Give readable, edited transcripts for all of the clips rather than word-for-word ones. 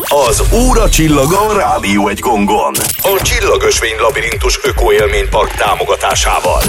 Az óra csillaga a Rádió Egy gongon. A Csillagösvény Labirintus Ökoélménypark támogatásával.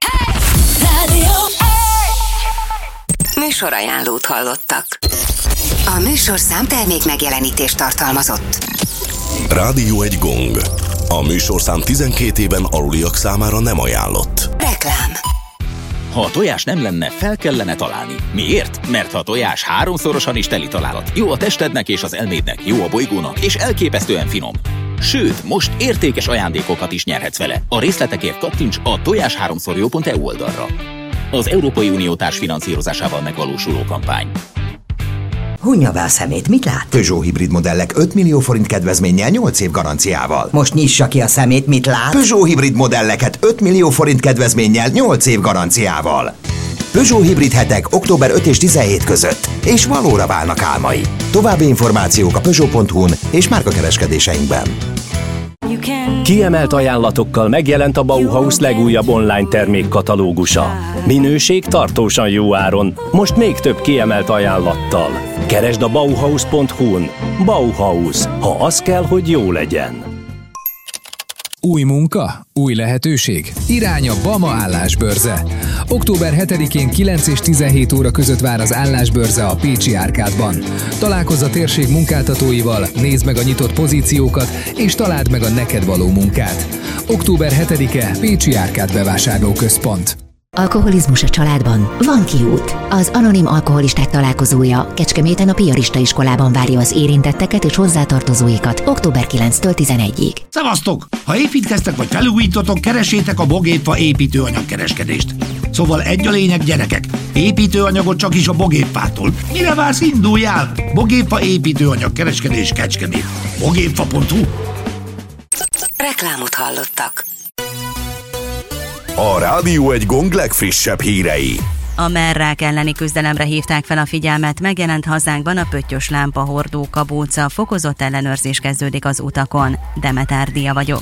Műsorajánlót hallottak. A műsorszám termék megjelenítést tartalmazott. Rádió Egy gong. A műsorszám 12 éven aluliak számára nem ajánlott. Reklám. Ha a tojás nem lenne, fel kellene találni. Miért? Mert ha a tojás 3-szorosan is teli találat. Jó a testednek és az elmédnek, jó a bolygónak, és elképesztően finom. Sőt, most értékes ajándékokat is nyerhetsz vele. A részletekért kattints a tojás3szorjó.eu oldalra. Az Európai Unió társfinanszírozásával megvalósuló kampány. Hunja be a szemét, mit lát? Peugeot hibrid modellek 5 millió forint kedvezménnyel 8 év garanciával. Most nyissa ki a szemét, mit lát? Peugeot hibrid modelleket 5 millió forint kedvezménnyel 8 év garanciával. Peugeot hibrid hetek október 5 és 17 között, és valóra válnak álmai. További információk a Peugeot.hu-n és márkakereskedéseinkben. Kiemelt ajánlatokkal megjelent a Bauhaus legújabb online termékkatalógusa. Minőség tartósan jó áron, most még több kiemelt ajánlattal. Keresd a Bauhaus.hu-n. Bauhaus, ha az kell, hogy jó legyen. Új munka? Új lehetőség? Irány a Bama állásbörze. Október 7-én 9 és 17 óra között vár az állásbörze a Pécsi Árkádban. Találkozz a térség munkáltatóival, nézd meg a nyitott pozíciókat, és találd meg a neked való munkát. Október 7-e Pécsi Árkád bevásárlóközpont. Alkoholizmus a családban? Van kiút. Az Anonim Alkoholisták találkozója Kecskeméten a Piarista iskolában várja az érintetteket és hozzátartozóikat október 9-től 11-ig. Szevasztok! Ha építkeztek vagy felújítotok, keresétek a Bogépfa építőanyagkereskedést. Szóval egy a lényeg, gyerekek. Építőanyagot csak is a Bogépfától. Mire vársz, induljál? Bogépfa építőanyagkereskedés Kecskemét. Bogépfa.hu. Reklámot hallottak. A Rádió Egy gong legfrissebb hírei. A merrák elleni küzdelemre hívták fel a figyelmet, megjelent hazánkban a pöttyös lámpahordó kabóca, fokozott ellenőrzés kezdődik az utakon. Demeter Dia vagyok.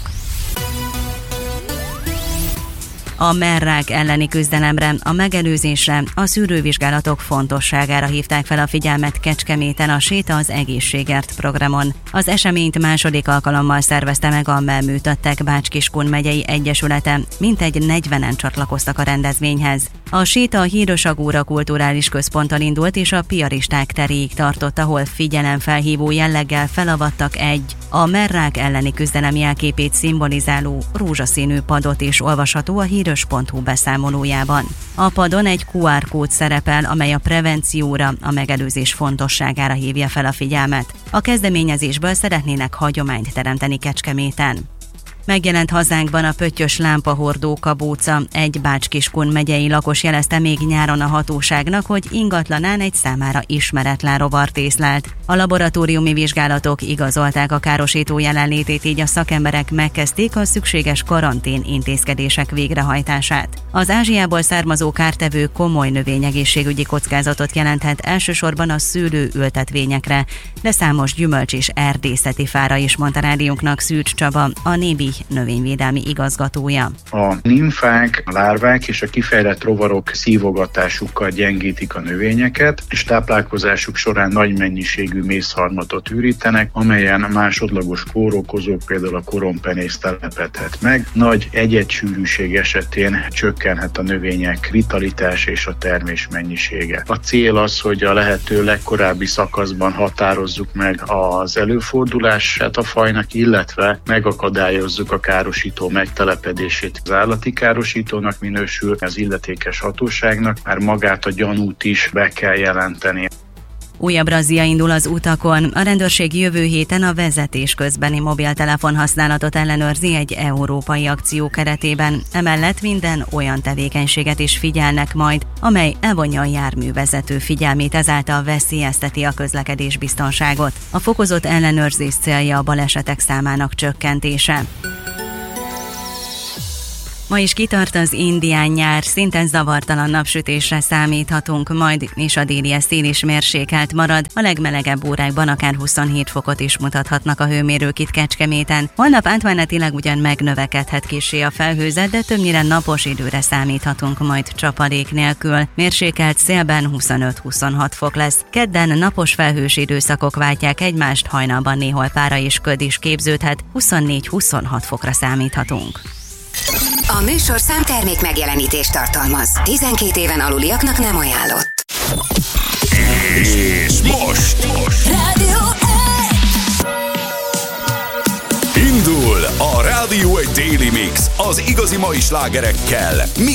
A merrák elleni küzdelemre, a megelőzésre, a szűrővizsgálatok fontosságára hívták fel a figyelmet Kecskeméten a Séta az egészségért programon. Az eseményt második alkalommal szervezte meg a Melműtöttek Bács-Kiskun megyei egyesülete, mintegy 40-en csatlakoztak a rendezvényhez. A Séta a Hírösagúra kulturális központtal indult és a Piaristák teréig tartott, ahol figyelemfelhívó jelleggel felavattak egy a merrák elleni küzdelem jelképét szimbolizáló rózsaszínű padot is olvasható a hírös.hu beszámolójában. A padon egy QR kód szerepel, amely a prevencióra, a megelőzés fontosságára hívja fel a figyelmet. A kezdeményezésből szeretnének hagyományt teremteni Kecskeméten. Megjelent hazánkban a pöttyös lámpahordó kabóca. Egy Bács-Kiskun megyei lakos jelezte még nyáron a hatóságnak, hogy ingatlanán egy számára ismeretlen rovart észlelt. A laboratóriumi vizsgálatok igazolták a károsító jelenlétét, így a szakemberek megkezdték a szükséges karantén intézkedések végrehajtását. Az Ázsiából származó kártevő komoly növényegészségügyi kockázatot jelenthet elsősorban a szőlőültetvényekre, de számos gyümölcs és erdészeti fára is, mondta rádiónknak Szűcs Csaba, a Nébi növényvédelmi igazgatója. A nimfák, a lárvák és a kifejlett rovarok szívogatásukkal gyengítik a növényeket, és táplálkozásuk során nagy mennyiségű mészharmatot ürítenek, amelyen másodlagos kórokozók, például a korompenész telepedhet meg. Nagy egyedssűrűség esetén csökkenhet a növények vitalitás és a termés mennyisége. A cél az, hogy a lehető legkorábbi szakaszban határozzuk meg az előfordulását a fajnak, illetve megakadályozzuk a károsító megtelepedését. Az állati károsítónak minősül, az illetékes hatóságnak már magát a gyanút is be kell jelenteni. Újabb razzia indul az utakon. A rendőrség jövő héten a vezetés közbeni mobiltelefon használatot ellenőrzi egy európai akció keretében. Emellett minden olyan tevékenységet is figyelnek majd, amely elvonja a járművezető figyelmét, ezáltal veszélyezteti a közlekedés biztonságot. A fokozott ellenőrzés célja a balesetek számának csökkentése. Ma is kitart az indián nyár, szinte zavartalan napsütésre számíthatunk, majd és a déli szél is mérsékelt marad, a legmelegebb órákban akár 27 fokot is mutathatnak a hőmérők itt Kecskeméten. Holnap átmenetileg ugyan megnövekedhet kissé a felhőzet, de többnyire napos időre számíthatunk majd csapadék nélkül. Mérsékelt szélben 25-26 fok lesz. Kedden napos felhős időszakok váltják egymást, hajnalban néhol pára és köd is képződhet, 24-26 fokra számíthatunk. A műsorszám termék megjelenítést tartalmaz. 12 éven aluliaknak nem ajánlott. És most Rádió 1! indul a Rádió 1 Daily Mix az igazi mai slágerekkel,